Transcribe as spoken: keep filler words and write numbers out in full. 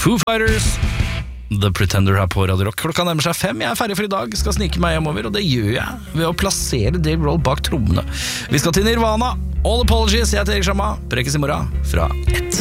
Foo Fighters, The Pretender her på Radio Rock. Klokka nærmer seg fem, jeg er ferdig for i dag, skal snike meg hjemover, og det gjør jeg ved å plassere Dave Grohl bak trommene. Vi skal til Nirvana, All Apologies, jeg heter Erik Shamma, prekkes i morgen fra ett.